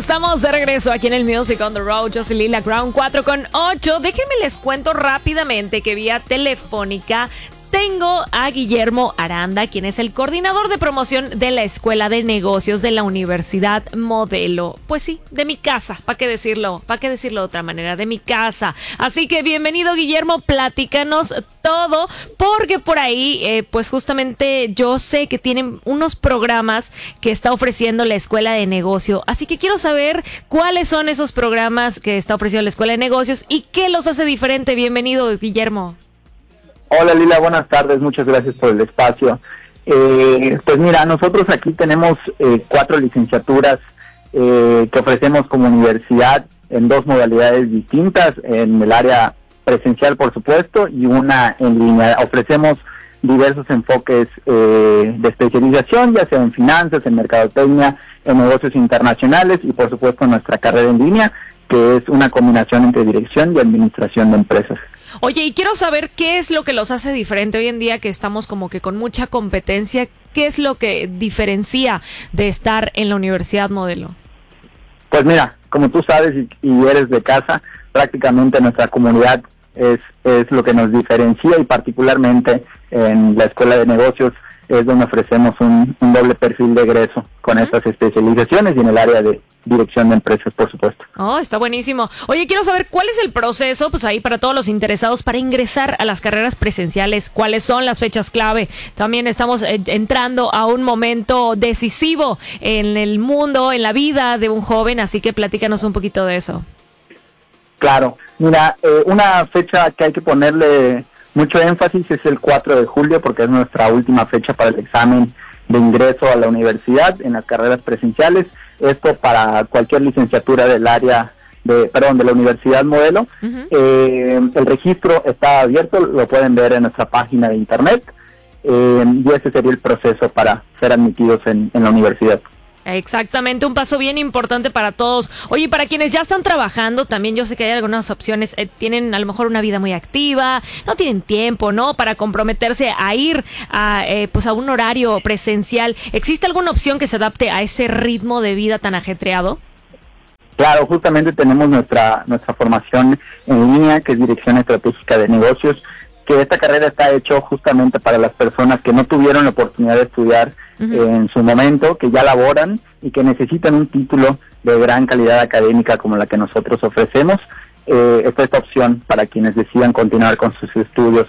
estamos de regreso aquí en el Music on the Road. Yo soy Lila Crown, 4:08. Déjenme les cuento rápidamente que vía telefónica tengo a Guillermo Aranda, quien es el coordinador de promoción de la Escuela de Negocios de la Universidad Modelo. Pues sí, de mi casa, ¿para qué decirlo de otra manera? De mi casa. Así que bienvenido, Guillermo, platícanos todo, porque por ahí, pues justamente yo sé que tienen unos programas que está ofreciendo la Escuela de Negocio. Así que quiero saber cuáles son esos programas que está ofreciendo la Escuela de Negocios y qué los hace diferente. Bienvenido, Guillermo. Hola Lila, buenas tardes, muchas gracias por el espacio. Pues mira, nosotros aquí tenemos 4 licenciaturas que ofrecemos como universidad en 2 modalidades distintas, en el área presencial por supuesto y una en línea. Ofrecemos diversos enfoques de especialización, ya sea en finanzas, en mercadotecnia, en negocios internacionales y por supuesto nuestra carrera en línea, que es una combinación entre dirección y administración de empresas. Oye, y quiero saber qué es lo que los hace diferente hoy en día, que estamos como que con mucha competencia. ¿Qué es lo que diferencia de estar en la Universidad Modelo? Pues mira, como tú sabes y eres de casa, prácticamente nuestra comunidad es lo que nos diferencia, y particularmente en la Escuela de Negocios es donde ofrecemos un doble perfil de egreso con estas especializaciones y en el área de dirección de empresas, por supuesto. Oh, está buenísimo. Oye, quiero saber cuál es el proceso, pues ahí para todos los interesados para ingresar a las carreras presenciales, cuáles son las fechas clave. También estamos entrando a un momento decisivo en el mundo, en la vida de un joven, así que platícanos un poquito de eso. Claro, mira, una fecha que hay que ponerle mucho énfasis es el 4 de julio, porque es nuestra última fecha para el examen de ingreso a la universidad en las carreras presenciales. Esto para cualquier licenciatura del área de la Universidad Modelo. Uh-huh. El registro está abierto, lo pueden ver en nuestra página de internet, y ese sería el proceso para ser admitidos en la universidad. Exactamente, un paso bien importante para todos. Oye, para quienes ya están trabajando, también yo sé que hay algunas opciones, tienen a lo mejor una vida muy activa, no tienen tiempo, ¿no?, para comprometerse a ir a un horario presencial. ¿Existe alguna opción que se adapte a ese ritmo de vida tan ajetreado? Claro, justamente tenemos nuestra formación en línea, que es Dirección Estratégica de Negocios, que esta carrera está hecho justamente para las personas que no tuvieron la oportunidad de estudiar en su momento, que ya laboran y que necesitan un título de gran calidad académica como la que nosotros ofrecemos. Esta opción para quienes decidan continuar con sus estudios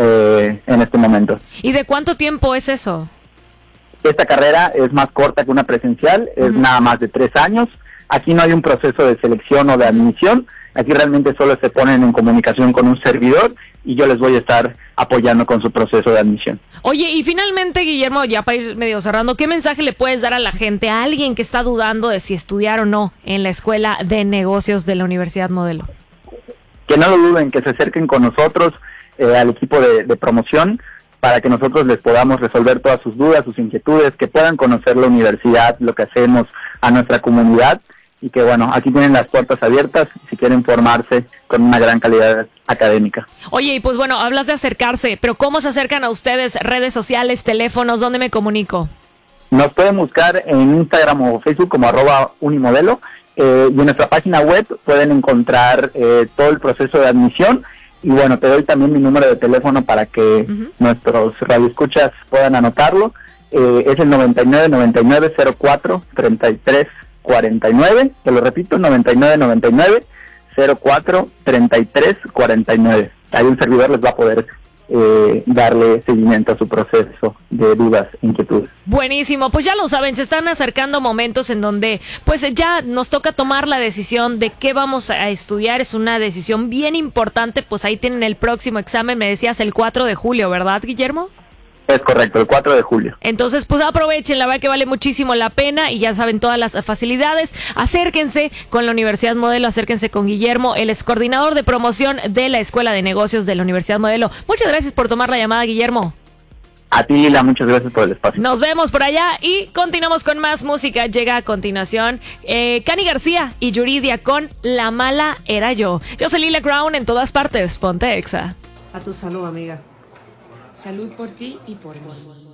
en este momento. ¿Y de cuánto tiempo es eso? Esta carrera es más corta que una presencial, es nada más de 3 años. Aquí no hay un proceso de selección o de admisión, aquí realmente solo se ponen en comunicación con un servidor y yo les voy a estar apoyando con su proceso de admisión. Oye, y finalmente, Guillermo, ya para ir medio cerrando, ¿qué mensaje le puedes dar a la gente, a alguien que está dudando de si estudiar o no en la Escuela de Negocios de la Universidad Modelo? Que no lo duden, que se acerquen con nosotros, al equipo de promoción, para que nosotros les podamos resolver todas sus dudas, sus inquietudes, que puedan conocer la universidad, lo que hacemos, a nuestra comunidad, y que bueno, aquí tienen las puertas abiertas si quieren formarse con una gran calidad académica. Oye, y pues bueno, hablas de acercarse, pero ¿cómo se acercan a ustedes? Redes sociales, teléfonos, ¿dónde me comunico? Nos pueden buscar en Instagram o Facebook como @unimodelo, y en nuestra página web pueden encontrar todo el proceso de admisión. Y bueno, te doy también mi número de teléfono para que nuestros radioescuchas puedan anotarlo. Es el 9999-04-3349. Te lo repito, 9999-04-3349. Ahí un servidor les va a poder darle seguimiento a su proceso de dudas e inquietudes. Buenísimo, pues ya lo saben, se están acercando momentos en donde pues ya nos toca tomar la decisión de qué vamos a estudiar. Es una decisión bien importante, pues ahí tienen el próximo examen, me decías el 4 de julio, ¿verdad, Guillermo? Es correcto, el 4 de julio. Entonces, pues aprovechen, la verdad que vale muchísimo la pena y ya saben todas las facilidades. Acérquense con la Universidad Modelo, acérquense con Guillermo, él es coordinador de promoción de la Escuela de Negocios de la Universidad Modelo. Muchas gracias por tomar la llamada, Guillermo. A ti, Lila, muchas gracias por el espacio. Nos vemos por allá y continuamos con más música. Llega a continuación Cani García y Yuridia con La Mala Era Yo. Yo soy Lila Crown, en todas partes, ponte Exa. A tu salud, amiga. Salud por ti y por mí.